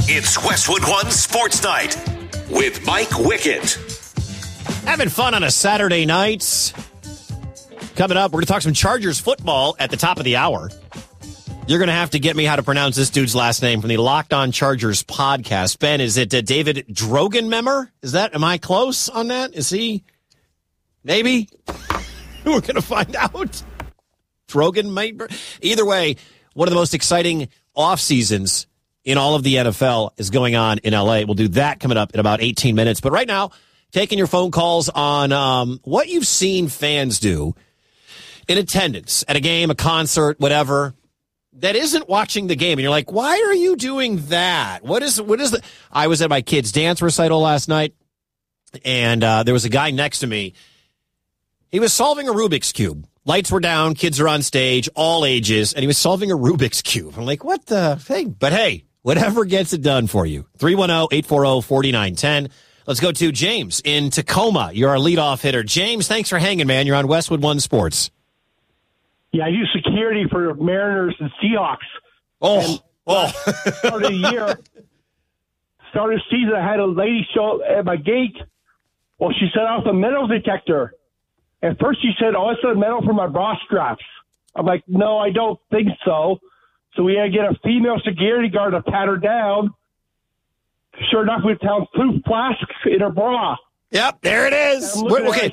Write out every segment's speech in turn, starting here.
It's Westwood One Sports Night with Mike Wickett. Having fun on a Saturday night. Coming up, we're going to talk some Chargers football at the top of the hour. You're going to have to get me how to pronounce this dude's last name from the Locked On Chargers podcast. Ben, is it David Drogenmemmer? Am I close on that? Is he? Maybe? We're going to find out. Drogenmemmer? Either way, one of the most exciting off seasons in all of the NFL is going on in LA. We'll do that coming up in about 18 minutes. But right now, taking your phone calls on what you've seen fans do in attendance at a game, a concert, whatever, that isn't watching the game. And you're like, why are you doing that? What is the? I was at my kid's dance recital last night, and there was a guy next to me. He was solving a Rubik's Cube. Lights were down, kids are on stage, all ages, and he was solving a Rubik's Cube. I'm like, what the thing? But hey, whatever gets it done for you. 310-840-4910. Let's go to James in Tacoma. You're our leadoff hitter. James, thanks for hanging, man. You're on Westwood One Sports. Yeah, I do security for Mariners and Seahawks. Start of the season, I had a lady show up at my gate. Well, she set off a metal detector. At first, she said, it's a metal for my bra straps. I'm like, no, I don't think so. So we had to get a female security guard to pat her down. Sure enough, we found 2 flasks in her bra. Yep, there it is. Okay.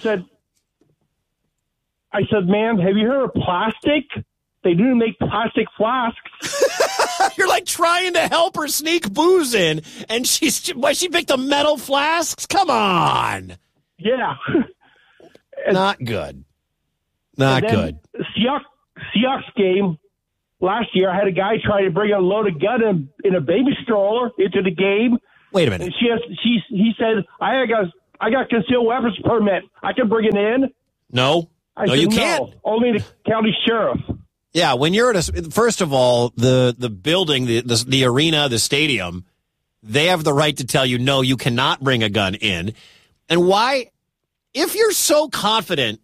I said, ma'am, have you heard of plastic? They do make plastic flasks. You're like trying to help her sneak booze in, and she picked the metal flasks? Come on. Yeah. Not good. Not good. Seahawks game last year, I had a guy try to bring a loaded gun in a baby stroller into the game. Wait a minute. And he said, I got concealed weapons permit. I can bring it in. No. I said, you can't. No, only the county sheriff. Yeah, when you're at first of all, the building, the arena, the stadium, they have the right to tell you, no, you cannot bring a gun in. And why? If you're so confident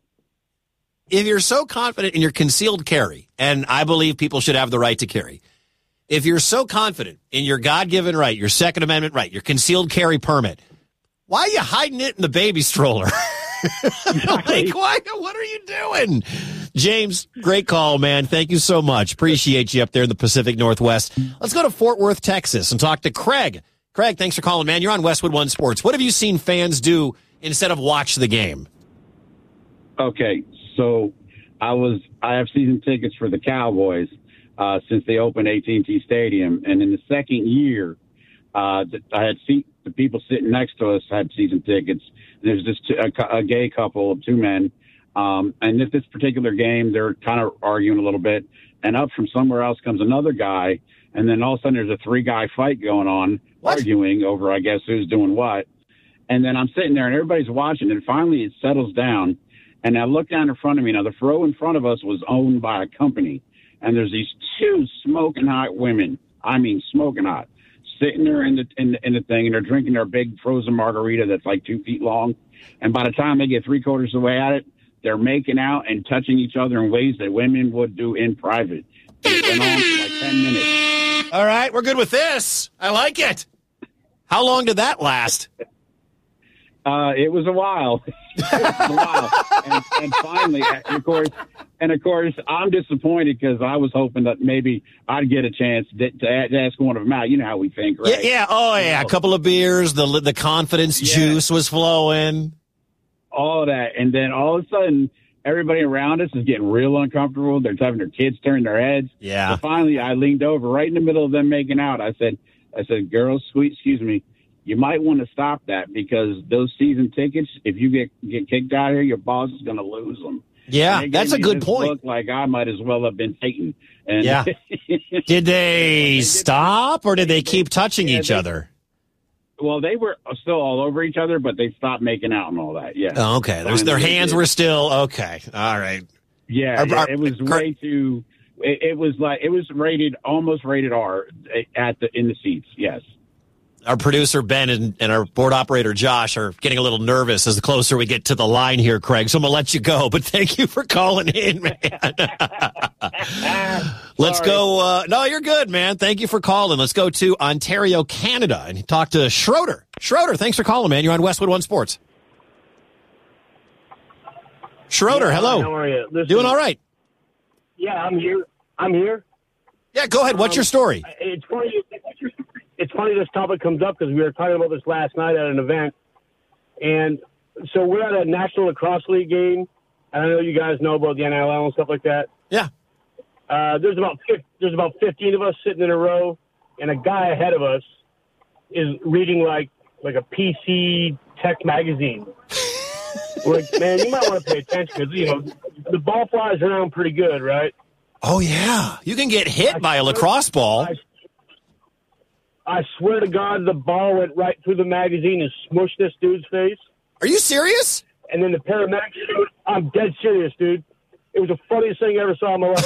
in your concealed carry, and I believe people should have the right to carry, if you're so confident in your God-given right, your Second Amendment right, your concealed carry permit, why are you hiding it in the baby stroller? Exactly. What are you doing? James, great call, man. Thank you so much. Appreciate you up there in the Pacific Northwest. Let's go to Fort Worth, Texas, and talk to Craig. Craig, thanks for calling, man. You're on Westwood One Sports. What have you seen fans do instead of watch the game? Okay, so I have season tickets for the Cowboys since they opened AT&T Stadium, and in the second year, I had the people sitting next to us had season tickets. There's just a gay couple of 2 men, and at this particular game, they're kind of arguing a little bit, and up from somewhere else comes another guy, and then all of a sudden there's a 3-guy fight going on, arguing over, I guess, who's doing what. And then I'm sitting there, and everybody's watching, and finally it settles down. And I look down in front of me. Now, the row in front of us was owned by a company, and there's these 2 smoking hot women. I mean, smoking hot, sitting there in the thing, and they're drinking their big frozen margarita that's like 2 feet long. And by the time they get 3/4 of the way at it, they're making out and touching each other in ways that women would do in private. It went on for like 10 minutes. All right, we're good with this. I like it. How long did that last? It was a while. And finally, of course, I'm disappointed because I was hoping that maybe I'd get a chance to ask one of them out. You know how we think, right? Yeah. Oh, yeah. A couple of beers, the confidence juice was flowing. All that. And then all of a sudden, everybody around us is getting real uncomfortable. They're having their kids turn their heads. Yeah. So finally, I leaned over right in the middle of them making out. I said, girls, excuse me. You might want to stop that because those season tickets, if you get kicked out of here, your boss is going to lose them. Yeah, that's a good point. Look like I might as well have been taken. And yeah. Did they stop or did they keep touching each other? Well, they were still all over each other, but they stopped making out and all that. Yeah. Oh, okay. Their hands were still okay. All right. Yeah, it was way too. It was rated almost rated R in the seats. Yes. Our producer, Ben, and our board operator, Josh, are getting a little nervous as the closer we get to the line here, Craig. So I'm going to let you go, but thank you for calling in, man. Let's go. No, you're good, man. Thank you for calling. Let's go to Ontario, Canada, and talk to Schroeder. Schroeder, thanks for calling, man. You're on Westwood One Sports. Schroeder, hello. How are you? Listen, doing all right. Yeah, I'm here. Yeah, go ahead. What's your story? It's funny. It's funny this topic comes up because we were talking about this last night at an event, and so we're at a National Lacrosse League game, and I know you guys know about the NLL and stuff like that. Yeah. There's about 15 of us sitting in a row, and a guy ahead of us is reading like a PC tech magazine. We're like, man, you might want to pay attention because the ball flies around pretty good, right? Oh yeah, you can get hit by a lacrosse ball. I swear to God, the ball went right through the magazine and smushed this dude's face. Are you serious? And then the paramedics, I'm dead serious, dude. It was the funniest thing I ever saw in my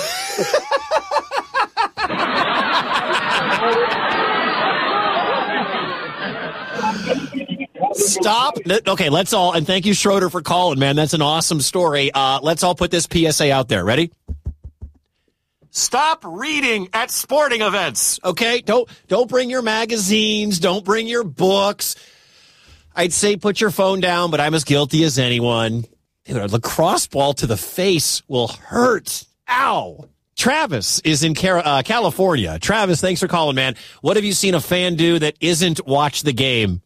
life. Stop. Okay, let's all, and thank you, Schroeder, for calling, man. That's an awesome story. Let's all put this PSA out there. Ready? Stop reading at sporting events, okay? Don't bring your magazines. Don't bring your books. I'd say put your phone down, but I'm as guilty as anyone. Dude, a lacrosse ball to the face will hurt. Ow. Travis is in California. Travis, thanks for calling, man. What have you seen a fan do that isn't watch the game?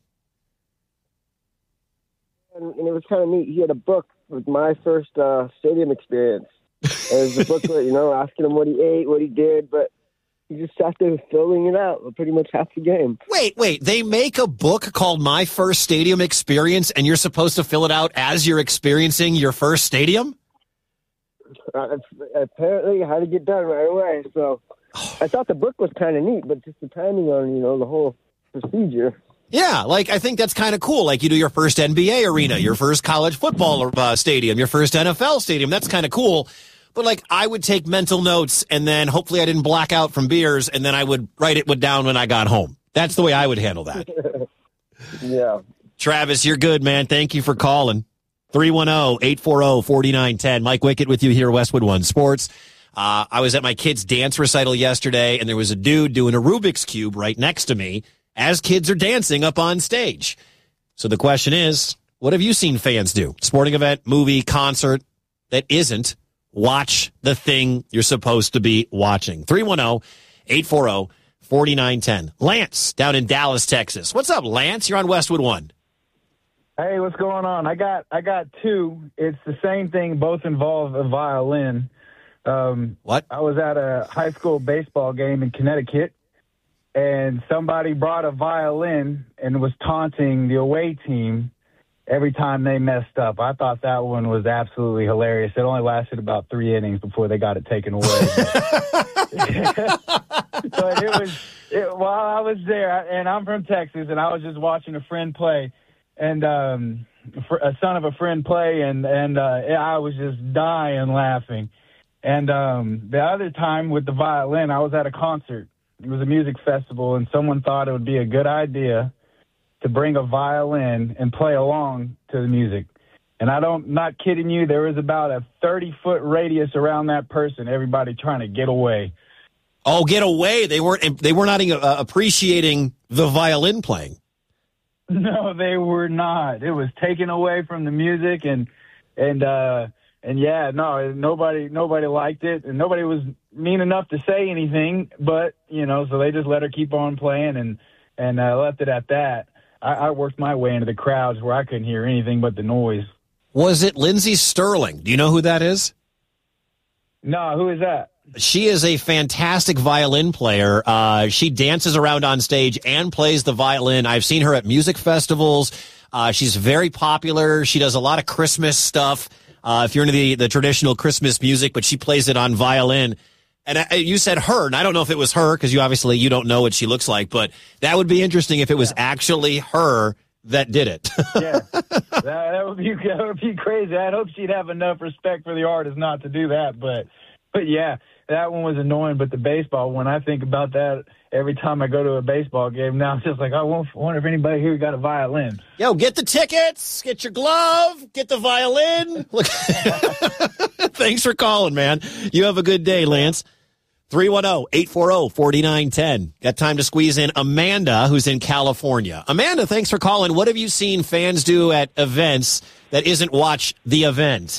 And it was kind of neat. He had a book with my first stadium experience. There's a booklet, asking him what he ate, what he did, but he just sat there filling it out pretty much half the game. Wait. They make a book called My First Stadium Experience, and you're supposed to fill it out as you're experiencing your first stadium? Apparently, it had to get done right away. So I thought the book was kind of neat, but just the timing on, the whole procedure. Yeah, I think that's kind of cool. Like you do your first NBA arena, your first college football stadium, your first NFL stadium. That's kind of cool. But I would take mental notes and then hopefully I didn't black out from beers and then I would write it down when I got home. That's the way I would handle that. Yeah. Travis, you're good, man. Thank you for calling. 310-840-4910. Mike Wickett with you here, Westwood One Sports. I was at my kid's dance recital yesterday and there was a dude doing a Rubik's Cube right next to me as kids are dancing up on stage. So the question is, what have you seen fans do? Sporting event, movie, concert that isn't watch the thing you're supposed to be watching. 310-840-4910. Lance down in Dallas, Texas. What's up, Lance? You're on Westwood One. Hey, what's going on? I got two. It's the same thing. Both involve a violin. What? I was at a high school baseball game in Connecticut, and somebody brought a violin and was taunting the away team every time they messed up. I thought that one was absolutely hilarious. It only lasted about 3 innings before they got it taken away. But while I was there, and I'm from Texas, and I was just watching a friend play, and a son of a friend play, and I was just dying laughing. And the other time with the violin, I was at a concert. It was a music festival, and someone thought it would be a good idea to bring a violin and play along to the music. And not kidding you, there was about a 30-foot radius around that person, everybody trying to get away. Oh, get away. They were not appreciating the violin playing. No, they were not. It was taken away from the music, and yeah, no, nobody liked it, and nobody was mean enough to say anything, but, so they just let her keep on playing and left it at that. I worked my way into the crowds where I couldn't hear anything but the noise. Was it Lindsey Sterling? Do you know who that is? No, who is that? She is a fantastic violin player. She dances around on stage and plays the violin. I've seen her at music festivals. She's very popular. She does a lot of Christmas stuff. If you're into the traditional Christmas music, but she plays it on violin. And you said her, and I don't know if it was her because you don't know what she looks like, but that would be interesting if it was actually her that did it. Yeah, that would be crazy. I hope she'd have enough respect for the artist not to do that, but yeah, that one was annoying. But the baseball, when I think about that, every time I go to a baseball game now, it's just like, I wonder if anybody here got a violin. Yo, get the tickets, get your glove, get the violin. Look. Thanks for calling, man. You have a good day, Lance. 310-840-4910. Got time to squeeze in Amanda, who's in California. Amanda, thanks for calling. What have you seen fans do at events that isn't watch the event?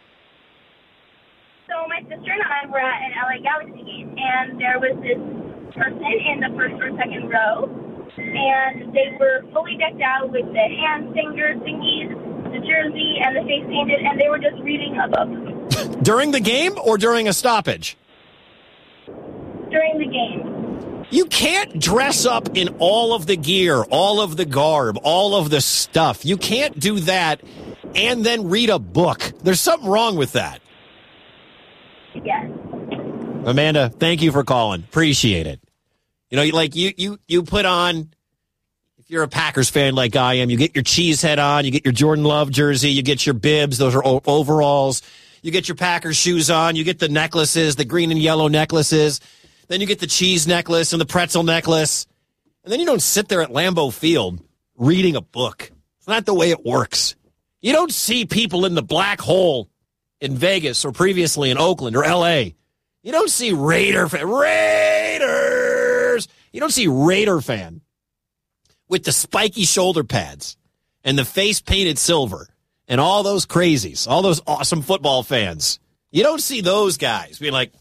So my sister and I were at an LA Galaxy game, and there was this person in the first or second row, and they were fully decked out with the hand finger thingies, the jersey, and the face painted, and they were just reading a book. During the game or during a stoppage? During the game. You can't dress up in all of the gear, all of the garb, all of the stuff. You can't do that and then read a book. There's something wrong with that. Yes. Amanda, thank you for calling. Appreciate it. You know, you put on, if you're a Packers fan like I am, you get your cheese head on, you get your Jordan Love jersey, you get your bibs, those are overalls, you get your Packers shoes on, you get the necklaces, the green and yellow necklaces, then you get the cheese necklace and the pretzel necklace, and then you don't sit there at Lambeau Field reading a book. It's not the way it works. You don't see people in the black hole in Vegas or previously in Oakland or L.A. You don't see Raiders. You don't see Raider fan with the spiky shoulder pads and the face painted silver and all those crazies, all those awesome football fans. You don't see those guys being like,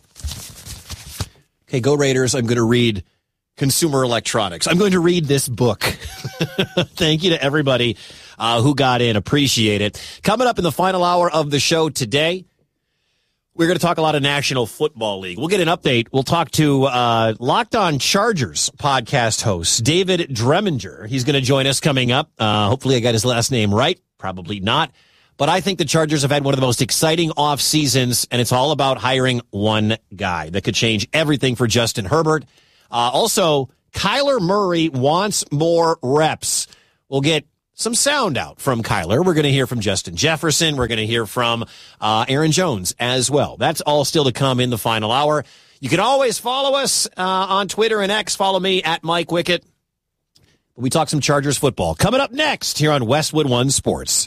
okay, go Raiders. I'm going to read consumer electronics. I'm going to read this book. Thank you to everybody who got in. Appreciate it. Coming up in the final hour of the show today, we're going to talk a lot of National Football League. We'll get an update. We'll talk to Locked On Chargers podcast host David Dreminger. He's going to join us coming up. Hopefully I got his last name right. Probably not. But I think the Chargers have had one of the most exciting off seasons, and it's all about hiring one guy that could change everything for Justin Herbert. Also, Kyler Murray wants more reps. We'll get some sound out from Kyler. We're going to hear from Justin Jefferson. We're going to hear from Aaron Jones as well. That's all still to come in the final hour. You can always follow us on Twitter and X. Follow me at Mike Wickett. We talk some Chargers football. Coming up next here on Westwood One Sports.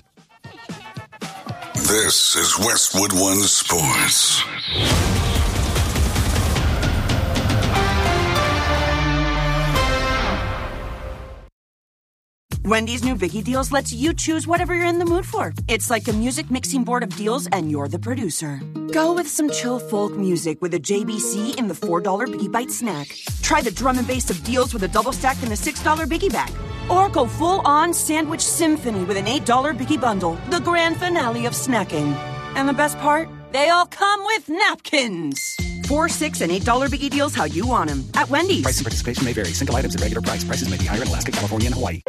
This is Westwood One Sports. Wendy's new Biggie Deals lets you choose whatever you're in the mood for. It's like a music mixing board of deals, and you're the producer. Go with some chill folk music with a JBC in the $4 Biggie Bite snack. Try the drum and bass of deals with a double stack in the $6 Biggie Bag. Or go full-on sandwich symphony with an $8 Biggie Bundle, the grand finale of snacking. And the best part? They all come with napkins. $4, $6, and $8 Biggie Deals how you want them at Wendy's. Price and participation may vary. Single items at regular price. Prices may be higher in Alaska, California, and Hawaii.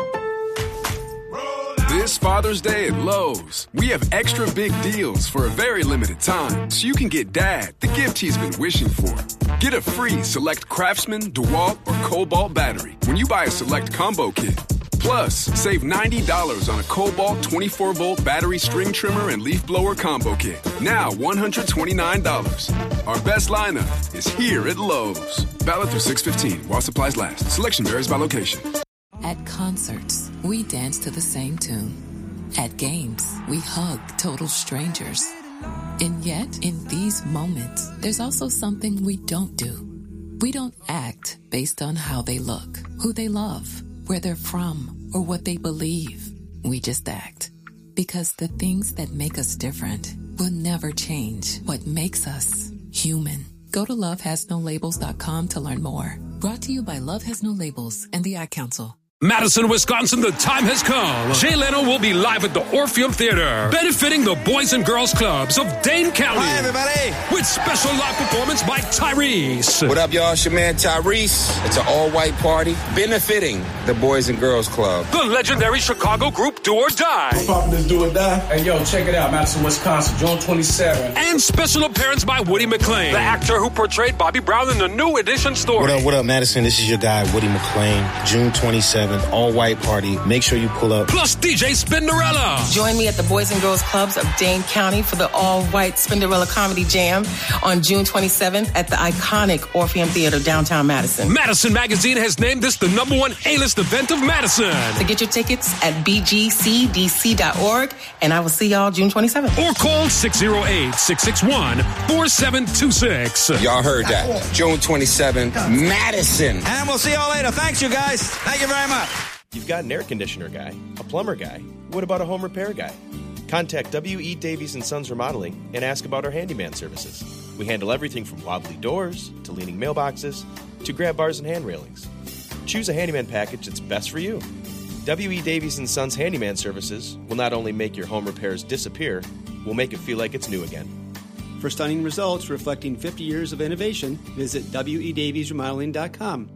This Father's Day at Lowe's, we have extra big deals for a very limited time, so you can get Dad the gift he's been wishing for. Get a free Select Craftsman, DeWalt, or Cobalt battery when you buy a Select combo kit. Plus, save $90 on a Cobalt 24-volt battery string trimmer and leaf blower combo kit. Now $129. Our best lineup is here at Lowe's. Valid through 6/15 while supplies last. Selection varies by location. At concerts, we dance to the same tune. At games, we hug total strangers. And yet, in these moments, there's also something we don't do. We don't act based on how they look, who they love, where they're from, or what they believe. We just act. Because the things that make us different will never change what makes us human. Go to lovehasnolabels.com to learn more. Brought to you by Love Has No Labels and the Ad Council. Madison, Wisconsin, the time has come. Jay Leno will be live at the Orpheum Theater, benefiting the Boys and Girls Clubs of Dane County. Hi, everybody. With special live performance by Tyrese. What up, y'all? It's your man, Tyrese. It's an all-white party benefiting the Boys and Girls Club. The legendary Chicago group Do or Die. What's poppin' this Do or Die? Hey, yo, check it out. Madison, Wisconsin, June 27th. And special appearance by Woody McClain, the actor who portrayed Bobby Brown in the New Edition story. What up, Madison? This is your guy, Woody McClain, June 27th. 27th, all-white party. Make sure you pull up. Plus DJ Spinderella. Join me at the Boys and Girls Clubs of Dane County for the all-white Spinderella Comedy Jam on June 27th at the iconic Orpheum Theater, downtown Madison. Madison Magazine has named this the #1 A-list event of Madison. To get your tickets at bgcdc.org, and I will see y'all June 27th. Or call 608-661-4726. Y'all heard that. June 27th, Madison. And we'll see y'all later. Thanks, you guys. Thank you very much. You've got an air conditioner guy, a plumber guy. What about a home repair guy? Contact W.E. Davies & Sons Remodeling and ask about our handyman services. We handle everything from wobbly doors to leaning mailboxes to grab bars and hand railings. Choose a handyman package that's best for you. W.E. Davies & Sons Handyman Services will not only make your home repairs disappear, we'll make it feel like it's new again. For stunning results reflecting 50 years of innovation, visit WEDaviesRemodeling.com.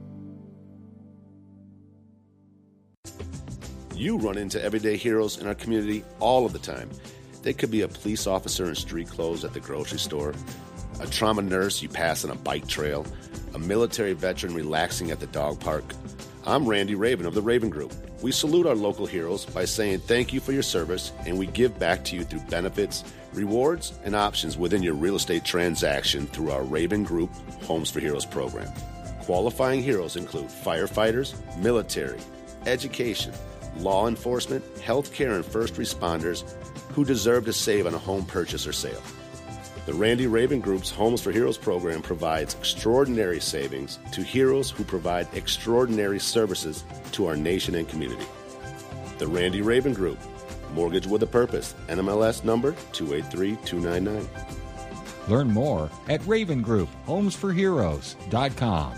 You run into everyday heroes in our community all of the time. They could be a police officer in street clothes at the grocery store, a trauma nurse you pass on a bike trail, a military veteran relaxing at the dog park. I'm Randy Raven of the Raven Group. We salute our local heroes by saying thank you for your service, and we give back to you through benefits, rewards, and options within your real estate transaction through our Raven Group Homes for Heroes program. Qualifying heroes include firefighters, military, education, law enforcement, healthcare, and first responders who deserve to save on a home purchase or sale. The Randy Raven Group's Homes for Heroes program provides extraordinary savings to heroes who provide extraordinary services to our nation and community. The Randy Raven Group, mortgage with a purpose, NMLS number 283299. Learn more at RavenGroupHomesForHeroes.com.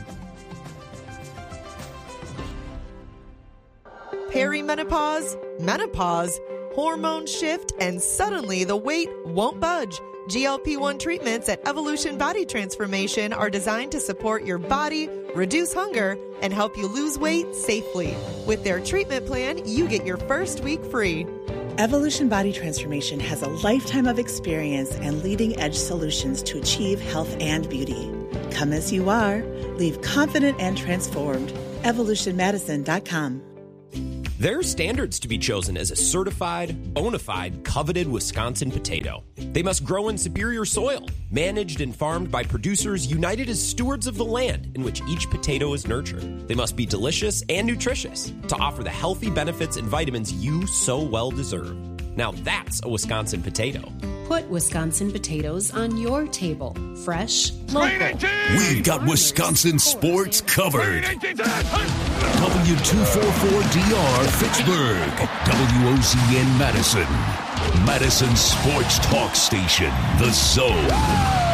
Perimenopause, menopause, hormone shift, and suddenly the weight won't budge. GLP-1 treatments at Evolution Body Transformation are designed to support your body, reduce hunger, and help you lose weight safely. With their treatment plan, you get your first week free. Evolution Body Transformation has a lifetime of experience and leading-edge solutions to achieve health and beauty. Come as you are. Leave confident and transformed. EvolutionMedicine.com. There are standards to be chosen as a certified, bona fide, coveted Wisconsin potato. They must grow in superior soil, managed and farmed by producers united as stewards of the land in which each potato is nurtured. They must be delicious and nutritious to offer the healthy benefits and vitamins you so well deserve. Now that's a Wisconsin potato. Put Wisconsin potatoes on your table. Fresh, local. We've got Wisconsin sports covered. W244DR Fitchburg. WOZN Madison. Madison Sports Talk Station. The Zone.